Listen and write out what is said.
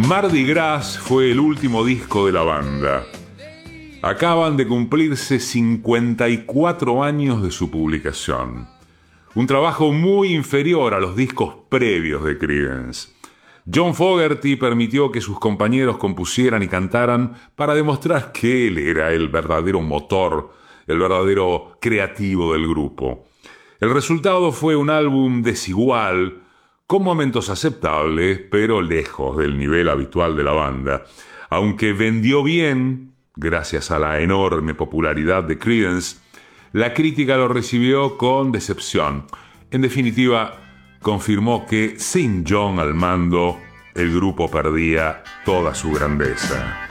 Mardi Gras fue el último disco de la banda. Acaban de cumplirse 54 años de su publicación. Un trabajo muy inferior a los discos previos de Creedence. John Fogerty permitió que sus compañeros compusieran y cantaran para demostrar que él era el verdadero motor, el verdadero creativo del grupo. El resultado fue un álbum desigual, con momentos aceptables, pero lejos del nivel habitual de la banda. Aunque vendió bien, gracias a la enorme popularidad de Creedence, la crítica lo recibió con decepción. En definitiva, confirmó que sin John al mando, el grupo perdía toda su grandeza.